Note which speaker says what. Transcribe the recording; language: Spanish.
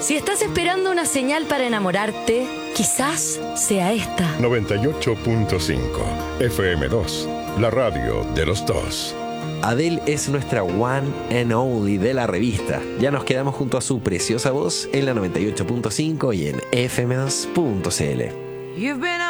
Speaker 1: Si estás esperando una señal para enamorarte, quizás sea esta.
Speaker 2: 98.5 FM2, la radio de los dos.
Speaker 3: Adele es nuestra one and only de la revista. Ya nos quedamos junto a su preciosa voz en la 98.5 y en fm2.cl.